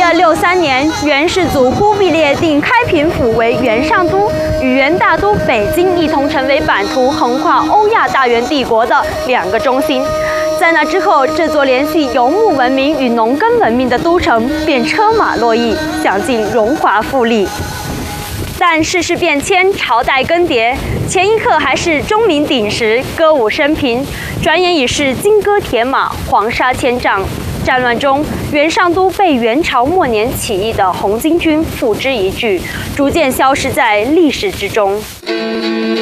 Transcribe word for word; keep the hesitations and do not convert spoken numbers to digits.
二六三年，元世祖忽必烈定开平府为元上都，与元大都北京一同成为版图横跨欧亚大元帝国的两个中心。在那之后，这座联系游牧文明与农耕文明的都城便车马络绎，享尽荣华富丽。但世事变迁，朝代更迭，前一刻还是钟鸣鼎食、歌舞升平，转眼已是金戈铁马、黄沙千丈。战乱中，元上都被元朝末年起义的红巾军付之一炬，逐渐消失在历史之中。